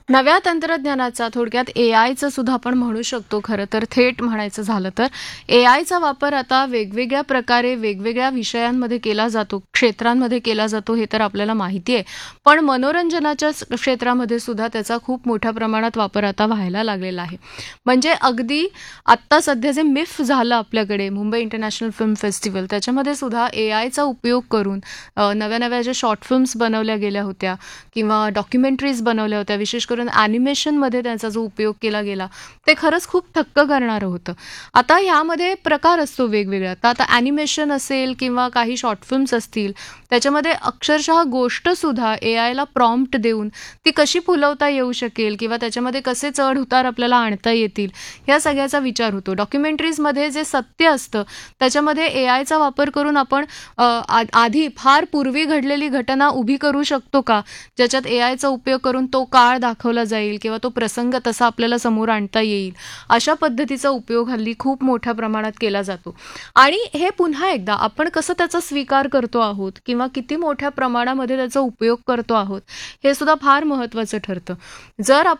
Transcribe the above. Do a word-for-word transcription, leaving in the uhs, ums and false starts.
नव्या तंत्रज्ञानाचा थोडक्यात एआयचं सुद्धा आपण म्हणू शकतो खरं तर थेट म्हणायचं झालं तर एआयचा वापर आता वेगवेगळ्या प्रकारे वेगवेगळ्या विषयांमध्ये केला जातो, क्षेत्रांमध्ये केला जातो हे तर आपल्याला माहिती आहे. पण मनोरंजनाच्या स- क्षेत्रामध्ये सुद्धा त्याचा खूप मोठ्या प्रमाणात वापर आता व्हायला लागलेला आहे. म्हणजे अगदी आत्ता सध्या जे मिफ झालं आपल्याकडे मुंबई इंटरनॅशनल फिल्म फेस्टिवल त्याच्यामध्ये सुद्धा एआयचा उपयोग करून अ, नव्या नव्या ज्या शॉर्ट फिल्म्स बनवल्या गेल्या होत्या किंवा डॉक्युमेंटरीज बनवल्या होत्या, विशेष करून ॲनिमेशनमध्ये त्याचा जो उपयोग केला गेला ते खरंच खूप थक्क करणारं होतं. आता ह्यामध्ये प्रकार असतो वेगवेगळा. तर आता ॲनिमेशन असेल किंवा काही शॉर्ट फिल्म्स असतील त्याच्यामध्ये अक्षरशः गोष्टसुद्धा ए आयला प्रॉम्प्ट देऊन ती कशी फुलवता येऊ शकेल किंवा त्याच्यामध्ये कसे चढ उतार आपल्याला आणता येतील ह्या सगळ्याचा विचार होतो. डॉक्युमेंटरीजमध्ये जे सत्य असतं त्याच्यामध्ये ए आयचा वापर करून आपण अ, आ- आधी फार पूर्वी घडलेली घटना उभी करू शकतो का, ज्याच्यात ए आयचा उपयोग करून तो काळ दाखवला जाईल किंवा तो प्रसंग तसा आपल्याला समोर आणता येईल. अशा पद्धतीचा उपयोग हल्ली खूप मोठ्या प्रमाणात केला जातो. आणि हे पुन्हा एकदा आपण कसं त्याचा स्वीकार करतो आहोत किंवा किती मोठ्या प्रमाणामध्ये त्याचा उपयोग करतो आहोत हे सुद्धा फार महत्त्वाचं ठरतं. जर